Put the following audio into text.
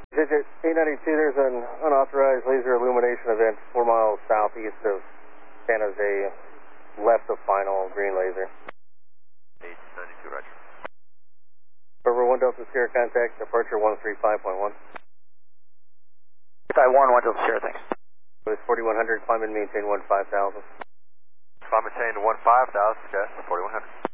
Digit 892, there's an unauthorized laser illumination event 4 miles southeast of San Jose, left of final, green laser. 892, roger. River 1 Delta Sierra contact, departure 135.1. 1 Delta Sierra, thanks. With 4100, climb and maintain 15,000. Climb and maintain 15,000, okay, 4100.